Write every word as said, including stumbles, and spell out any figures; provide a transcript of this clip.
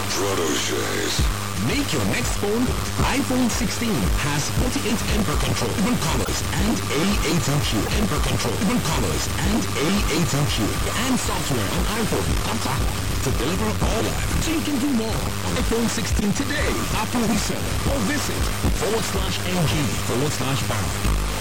Protojays. Make your next phone. iPhone sixteen has forty-eight Ember Control, even colors, and A eighteen Q Ember Control, even colors, and A eighteen Q and software on iPhone, laptop to deliver all life so you can do more on iPhone sixteen today. Apple reseller or visit forward slash ng forward slash bar.